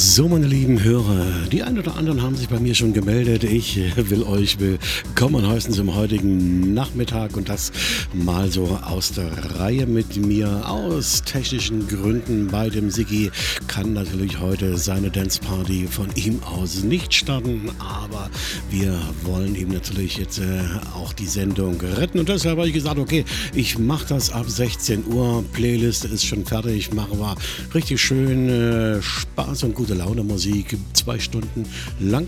So, meine lieben Hörer, die einen oder anderen haben sich bei mir schon gemeldet. Ich will euch willkommen heißen zum heutigen Nachmittag und das mal so aus der Reihe mit mir. Aus technischen Gründen bei dem Siggi kann natürlich heute seine Dance-Party von ihm aus nicht starten, aber wir wollen ihm natürlich jetzt auch die Sendung retten und deshalb habe ich gesagt, okay, ich mache das ab 16 Uhr. Playlist ist schon fertig, machen wir richtig schön Spaß und gute Laune Musik, 2 Stunden lang.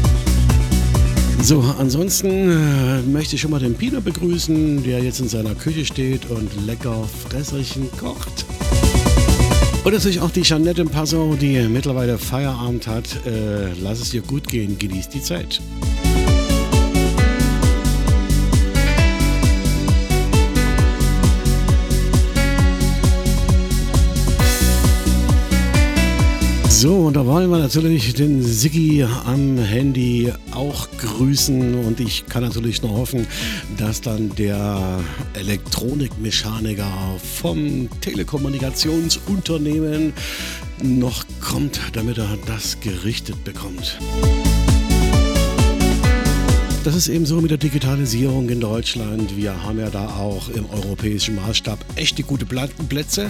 So, ansonsten möchte ich schon mal den Pino begrüßen, der jetzt in seiner Küche steht und lecker Fresserchen kocht. Und natürlich auch die Jeanette im Passo, die mittlerweile Feierabend hat. Lass es dir gut gehen, genieß die Zeit. So, und da wollen wir natürlich den Siggi am Handy auch grüßen und ich kann natürlich nur hoffen, dass dann der Elektronikmechaniker vom Telekommunikationsunternehmen noch kommt, damit er das gerichtet bekommt. Das ist eben so mit der Digitalisierung in Deutschland. Wir haben ja da auch im europäischen Maßstab echte gute Plätze.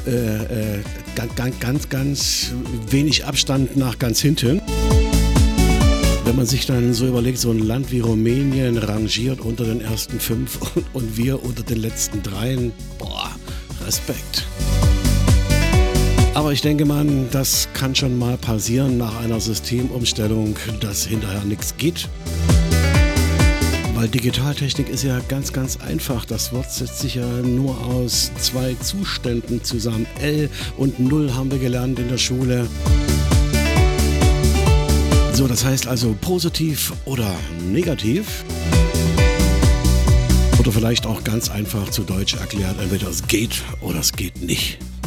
Ganz wenig Abstand nach ganz hinten. Wenn man sich dann so überlegt, so ein Land wie Rumänien rangiert unter den ersten 5 und wir unter den letzten 3. Boah, Respekt. Aber ich denke mal, das kann schon mal passieren nach einer Systemumstellung, dass hinterher nichts geht. Weil Digitaltechnik ist ja ganz einfach. Das Wort setzt sich ja nur aus 2 Zuständen zusammen. L und 0 haben wir gelernt in der Schule. So, das heißt also positiv oder negativ. Oder vielleicht auch ganz einfach zu Deutsch erklärt, entweder es geht oder es geht nicht.